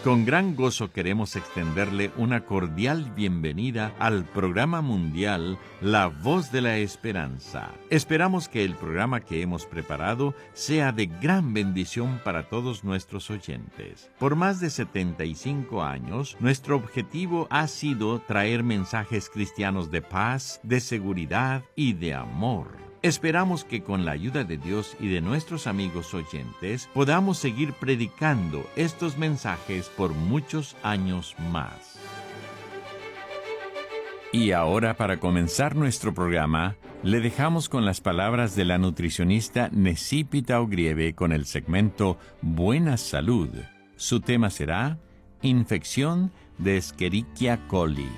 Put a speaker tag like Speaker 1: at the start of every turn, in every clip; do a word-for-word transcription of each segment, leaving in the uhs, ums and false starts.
Speaker 1: Con gran gozo queremos extenderle una cordial bienvenida al programa mundial La Voz de la Esperanza. Esperamos que el programa que hemos preparado sea de gran bendición para todos nuestros oyentes. Por más de setenta y cinco años, nuestro objetivo ha sido traer mensajes cristianos de paz, de seguridad y de amor. Esperamos que con la ayuda de Dios y de nuestros amigos oyentes podamos seguir predicando estos mensajes por muchos años más. Y ahora, para comenzar nuestro programa, le dejamos con las palabras de la nutricionista Necipita Ogrieve con el segmento Buena Salud. Su tema será Infección de Escherichia coli.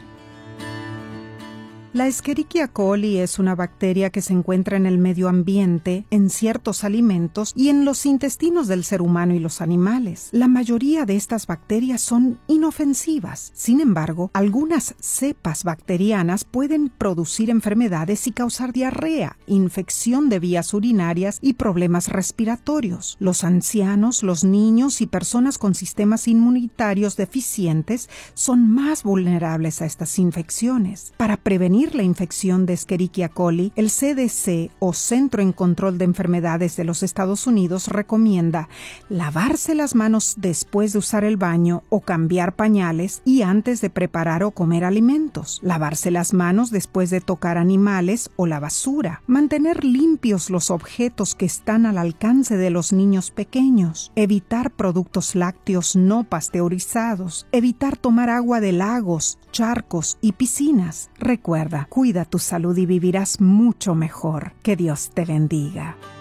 Speaker 2: La Escherichia coli es una bacteria que se encuentra en el medio ambiente, en ciertos alimentos y en los intestinos del ser humano y los animales. La mayoría de estas bacterias son inofensivas. Sin embargo, algunas cepas bacterianas pueden producir enfermedades y causar diarrea, infección de vías urinarias y problemas respiratorios. Los ancianos, los niños y personas con sistemas inmunitarios deficientes son más vulnerables a estas infecciones. Para prevenir la infección de Escherichia coli, el C D C o Centro en Control de Enfermedades de los Estados Unidos recomienda lavarse las manos después de usar el baño o cambiar pañales y antes de preparar o comer alimentos, lavarse las manos después de tocar animales o la basura, mantener limpios los objetos que están al alcance de los niños pequeños, evitar productos lácteos no pasteurizados, evitar tomar agua de lagos, charcos y piscinas. Recuerda, cuida tu salud y vivirás mucho mejor. Que Dios te bendiga.